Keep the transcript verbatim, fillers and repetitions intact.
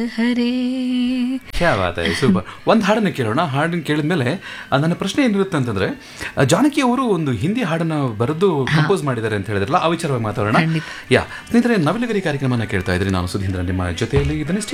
ಹರೇ. ಕ್ಯಾ Baat high, super. ಒಂದು ಹಾಡನ್ನು ಕೇಳೋಣ. ಹಾಡನ್ನು ಕೇಳಿದ್ಮೇಲೆ ಆ, ನನ್ನ ಪ್ರಶ್ನೆ ಏನಿರುತ್ತೆ ಅಂತಂದ್ರೆ, ಆ, ಜಾನಕಿ ಅವರು ಒಂದು ಹಿಂದಿ ಹಾಡನ್ನು ಬರೆದು ಕಂಪೋಸ್ ಮಾಡಿದ್ದಾರೆ ಅಂತ ಹೇಳಿದ್ರಲ್ಲ, ಆ ವಿಚಾರವಾಗಿ ಮಾತಾಡೋಣ. ಖಂಡಿತ. ಯಾ ಸ್ನೇಹಿತರೆ, ನವಿಲುಗರಿ ಕಾರ್ಯಕ್ರಮನ ಕೇಳ್ತಾ ಇದ್ರಿ. ನಾನು ಸುಧೀಂದ್ರ ನಿಮ್ಮ ಜೊತೆಯಲ್ಲಿ ಇದನ್ನೇ